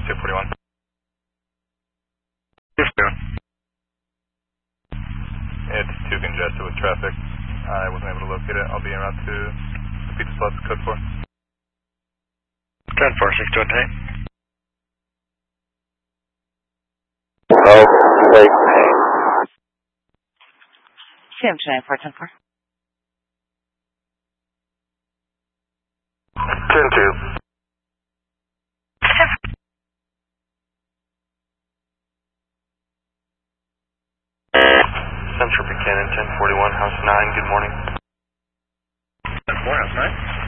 241. Yes, sir. It's too congested with traffic. I wasn't able to locate it. I'll be en route to the Pizza Plus, code 4. 10-4, 628. Oh, wait. CM 294, 10-4. 10-2. Central Buchanan, 1041, House 9, good morning. 4, House 9.